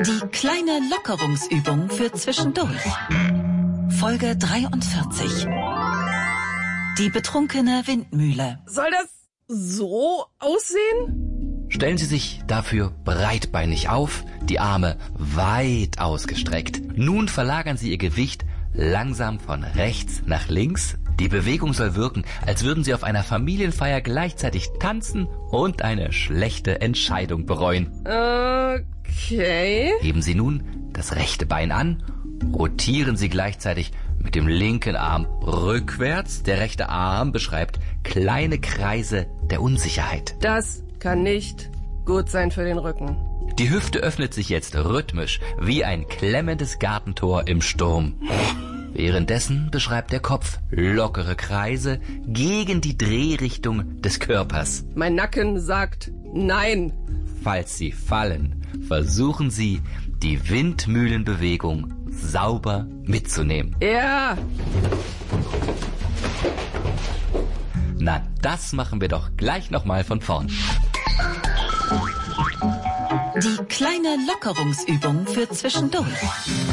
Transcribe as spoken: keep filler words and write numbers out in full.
Die kleine Lockerungsübung für zwischendurch. Folge dreiundvierzig. Die betrunkene Windmühle. Soll das so aussehen? Stellen Sie sich dafür breitbeinig auf, die Arme weit ausgestreckt. Nun verlagern Sie Ihr Gewicht langsam von rechts nach links. Die Bewegung soll wirken, als würden Sie auf einer Familienfeier gleichzeitig tanzen und eine schlechte Entscheidung bereuen. Okay. Heben Sie nun das rechte Bein an, rotieren Sie gleichzeitig mit dem linken Arm rückwärts. Der rechte Arm beschreibt kleine Kreise der Unsicherheit. Das kann nicht gut sein für den Rücken. Die Hüfte öffnet sich jetzt rhythmisch, wie ein klemmendes Gartentor im Sturm. Währenddessen beschreibt der Kopf lockere Kreise gegen die Drehrichtung des Körpers. Mein Nacken sagt nein. Falls Sie fallen, versuchen Sie, die Windmühlenbewegung sauber mitzunehmen. Ja. Na, das machen wir doch gleich nochmal von vorn. Die kleine Lockerungsübung für zwischendurch.